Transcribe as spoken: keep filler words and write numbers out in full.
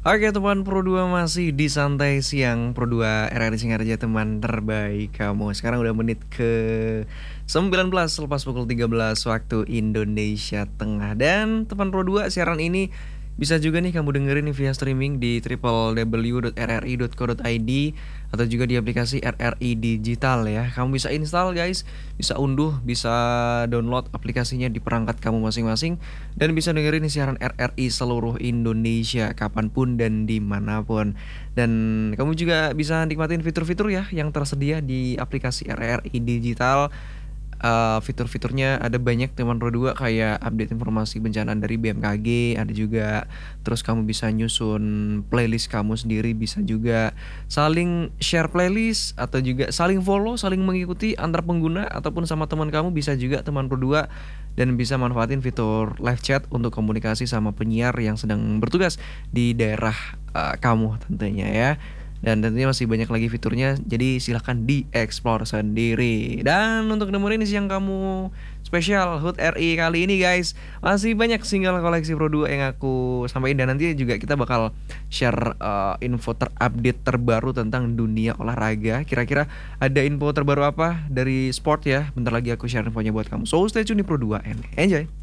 Oke teman Pro dua masih di santai siang Pro dua R R I Singaraja teman terbaik kamu. Sekarang udah menit ke sembilan belas lepas pukul tiga belas waktu Indonesia Tengah. Dan teman Pro dua siaran ini bisa juga nih kamu dengerin nih via streaming di w w w dot r r i dot co dot i d atau juga di aplikasi R R I Digital ya. Kamu bisa install guys, bisa unduh, bisa download aplikasinya di perangkat kamu masing-masing dan bisa dengerin nih siaran R R I seluruh Indonesia kapanpun dan dimanapun. Dan kamu juga bisa nikmatin fitur-fitur ya yang tersedia di aplikasi R R I Digital. Uh, fitur-fiturnya ada banyak teman Pro dua kayak update informasi bencana dari B M K G, ada juga terus kamu bisa nyusun playlist kamu sendiri, bisa juga saling share playlist atau juga saling follow, saling mengikuti antar pengguna ataupun sama teman kamu, bisa juga teman Pro dua dan bisa manfaatin fitur live chat untuk komunikasi sama penyiar yang sedang bertugas di daerah uh, kamu tentunya ya. Dan tentunya masih banyak lagi fiturnya, jadi silahkan dieksplor sendiri. Dan untuk nemenin siang kamu spesial H U T R I kali ini guys, masih banyak single koleksi Pro dua yang aku sampaikan. Dan nanti juga kita bakal share uh, info terupdate terbaru tentang dunia olahraga. Kira-kira ada info terbaru apa dari sport ya? Bentar lagi aku share infonya buat kamu. So stay tune di Pro dua and enjoy.